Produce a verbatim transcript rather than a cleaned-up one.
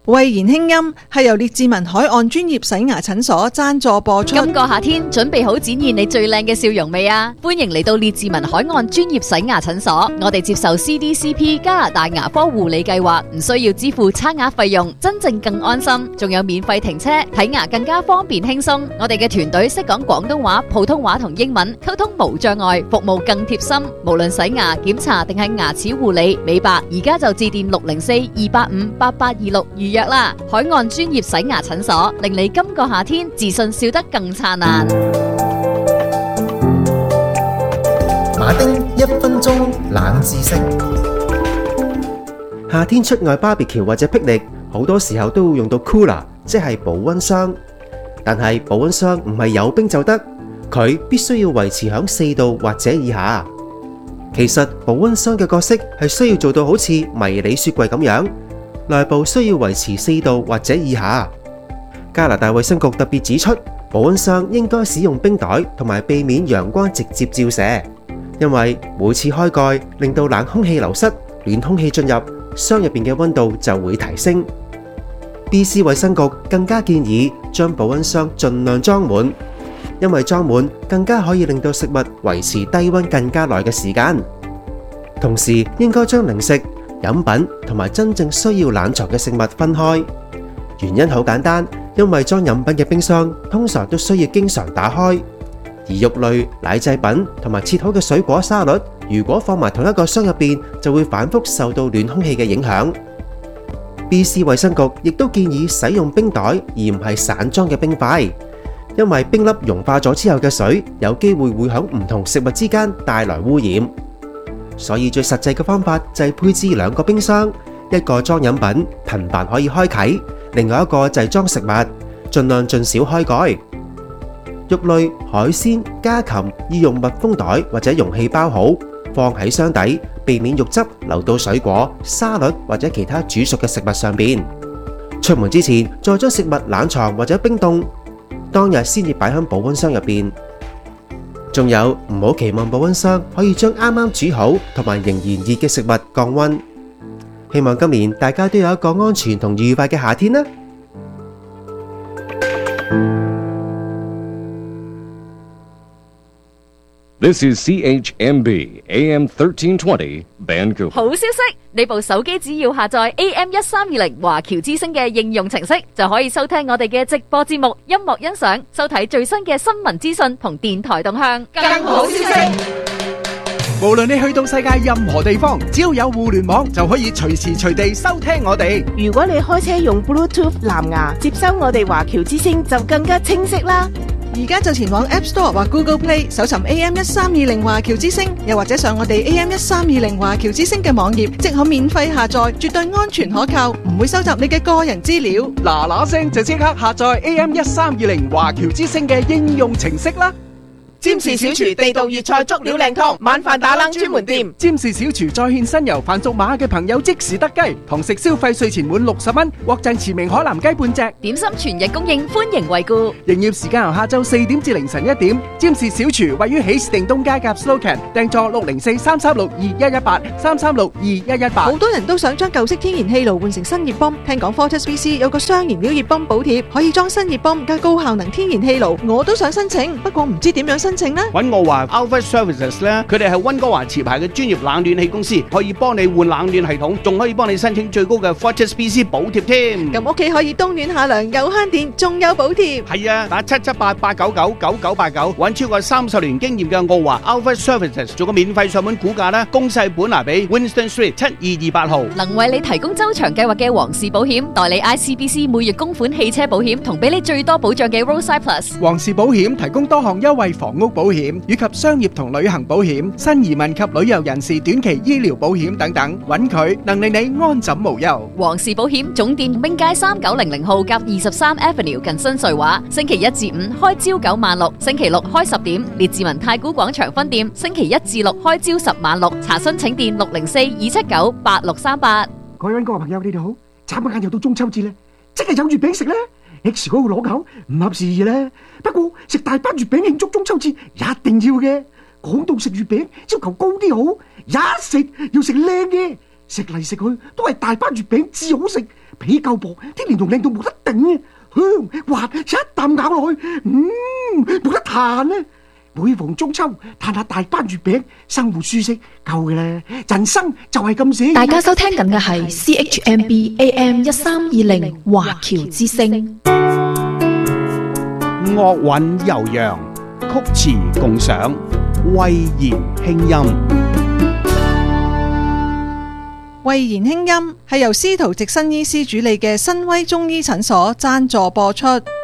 慧言輕音係由列治文海岸專業洗牙診所贊助播出。 今個夏天準備好展現你最靚嘅笑容未啊？歡迎嚟到列治文海岸專業洗牙診所，我哋接受 C D C P 加拿大牙科護理計劃，唔需要支付刷牙費用，真正更安心，仲有免費停車，睇牙更加方便輕鬆。我哋嘅團隊識講廣東話、普通話同英文，溝通無障礙，服務更貼心。無論洗牙、檢查定係牙齒護理、美白，而家就致電六零四二八五八八二六預約啦！海岸專業洗牙診所，令你今個夏天自信笑得更燦爛。 馬丁一分鐘冷知識。夏天出外 barbecue 或者霹靂，好多時候都會用到 cooler， 即係保溫箱。但係保溫箱唔係有冰就得，佢必須要維持響四度或者以下。其實保溫箱嘅角色係需要做到好似迷你雪櫃咁樣，內部需要維持四度或者以下。加拿大衛生局特別指出，保溫箱應該使用冰袋，同埋避免陽光直接照射，因為每次開蓋令到冷空氣流失，暖空氣進入，箱入邊嘅溫度就會提升。B C 衛生局更加建議將保溫箱盡量裝滿，因為裝滿更加可以令到食物維持低溫更加耐嘅時間。同時應該將零食、飲品同埋真正需要冷藏嘅食物分開。原因好簡單，因為裝飲品嘅冰箱通常都需要經常打開，而肉類、奶製品同埋切好嘅水果沙律，如果放埋同一個箱入邊，就會反覆受到暖空氣嘅影響。B C 衛生局亦都建議使用冰袋，而唔係散裝嘅冰塊，因為冰粒融化咗之後嘅水有機會會響唔同食物之間帶來污染。所以最實際嘅方法就係配置兩個冰箱，一個裝飲品，頻繁可以開啟；另外一個就係裝食物，盡量盡少開蓋。肉類、海鮮、家禽要用密封袋或者容器包好，放喺箱底，避免肉汁流到水果、沙律或者其他煮熟嘅食物上邊。出門之前再將食物冷藏或者冰凍，當日先至擺喺保溫箱入邊。仲有，唔好期望保溫箱可以將啱啱煮好同埋仍然熱嘅食物降溫。希望今年大家都有一個安全同愉快嘅夏天啦！ This is C H M B A M thirteen twenty Vancouver。 好消息，你部手機只要下載 A M 一三二零華僑之聲嘅應用程式，就可以收聽我哋嘅直播節目、音樂欣賞、收睇最新嘅新聞資訊同電台動向。更好消息， 無論你去到世界任何地方，只要有互聯網，就可以隨時隨地收聽我哋。 如果你開車用 Bluetooth 藍牙接收我哋華僑之聲，就更加清晰啦。 而家就前往 App Store 或 Google Play 搜尋 A M 一三二零華僑之聲，又或者上我哋 A M 一三二零華僑之聲嘅網頁，即可免費下載，絕對安全可靠，唔會收集你嘅個人資料。 嗱嗱聲就即刻下載 A M 一三二零華僑之聲嘅應用程式啦！ 占士小廚地道粵菜足料靚湯，晚飯打冷專門店。 占士小廚再獻新油飯熟馬嘅朋友即時得雞，堂食消費稅前滿六十蚊，獲贈馳名海南雞半隻。 點心全日供應，歡迎惠顧。 營業時間由下晝四點至凌晨一點。占士小廚位於喜事定東街夾 Slocan， 訂座六零四三三六二一一八三三六二一一八。 好多人都想將舊式天然氣爐換成新熱泵，聽講 Fortis B C 有個雙燃料熱泵補貼，可以裝新熱泵加高效能天然氣爐，我都想申請，不過唔知點樣申請呢？ 揾我話 Alpha Services 咧，佢哋係溫哥華持牌嘅專業冷暖氣公司，可以幫你換冷暖系統，仲可以幫你申請最高嘅 Fortis B C 補貼添。 咁屋企可以冬暖夏涼，又慳電，仲有補貼。 係啊，打七七八八九九九九八九，揾超過三十年經驗嘅澳華 Alpha Services 做個免費上門估價啦。公細本拿比 Winston Street 七二二八號。 能為你提供周長計劃嘅皇氏保險，代理 I C B C 每月供款汽車保險，同俾你最多保障嘅 Roadside Plus。 皇氏保險提供多項優惠房屋保險以及商業同旅行保險、新移民及旅遊人士短期醫療保險等等，揾佢能令你安枕無憂。 皇氏保險總店冰街三九零零號夾二十三 Avenue 近新瑞華，星期一至五開朝九晚六，星期六開十點。列治文太古廣場分店星期一至六開朝十晚六，查詢請電六零四二七九八六三八。 各位溫哥華朋友，你哋好！眨下眼又到中秋節啦，即係有月餅食咧。X 嗰個攞口唔合時宜咧，不過食大班月餅慶祝中秋節一定要嘅。講到食月餅要求高啲好，一食要食靚嘅，食嚟食去都係大班月餅至好食， 皮夠薄，啲蓮蓉靚到冇得頂啊！香滑，一啖咬落去，嗯，冇得彈啊！每逢中秋，嘆下大班月餅，生活舒適夠嘅啦。人生就係咁寫。 大家收聽緊嘅係 C H M B A M 一三二零華僑之聲， 樂韻悠揚，曲詞共賞，慧言輕音。 慧言輕音係由司徒直新醫師主理嘅新威中醫診所贊助播出。